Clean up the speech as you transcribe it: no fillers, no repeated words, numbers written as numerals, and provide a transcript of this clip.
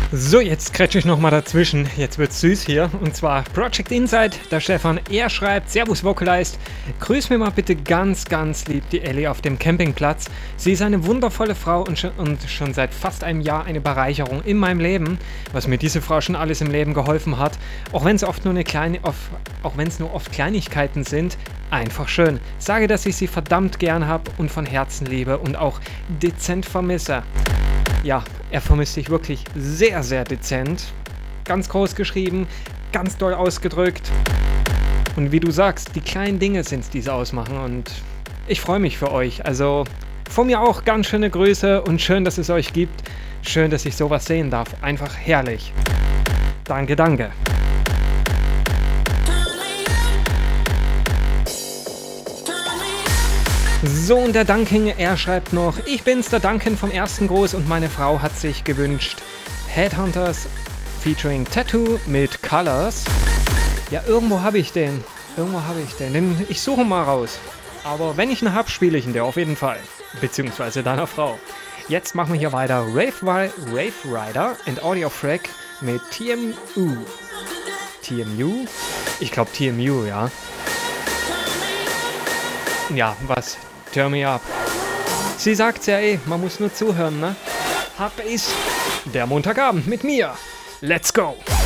So, jetzt kretsche ich nochmal dazwischen. Jetzt wird's süß hier. Und zwar Project Insight. Der Stefan, er schreibt: Servus Vocalized. Grüß mir mal bitte ganz, ganz lieb die Ellie auf dem Campingplatz. Sie ist eine wundervolle Frau und schon seit fast einem Jahr eine Bereicherung in meinem Leben. Was mir diese Frau schon alles im Leben geholfen hat. Auch wenn es nur oft Kleinigkeiten sind. Einfach schön. Sage, dass ich sie verdammt gern habe und von Herzen liebe und auch dezent vermisse. Ja, er vermisst dich wirklich sehr, sehr dezent. Ganz groß geschrieben, ganz doll ausgedrückt. Und wie du sagst, die kleinen Dinge sind's, die es ausmachen. Und ich freue mich für euch. Also von mir auch ganz schöne Grüße und schön, dass es euch gibt. Schön, dass ich sowas sehen darf. Einfach herrlich. Danke, danke. So, und der Duncan, er schreibt noch: Ich bin's, der Duncan vom ersten Gruß, und meine Frau hat sich gewünscht Headhunters featuring Tattoo mit Colors. Ja, irgendwo habe ich den. Ich suche mal raus. Aber wenn ich ihn habe, spiele ich ihn dir auf jeden Fall. Beziehungsweise deiner Frau. Jetzt machen wir hier weiter. Rave Rider and Audio Track mit TMU. TMU? Ich glaube TMU, ja. Ja, was? Turn me up. Sie sagt's ja man muss nur zuhören, ne? Hab ist der Montagabend mit mir. Let's go!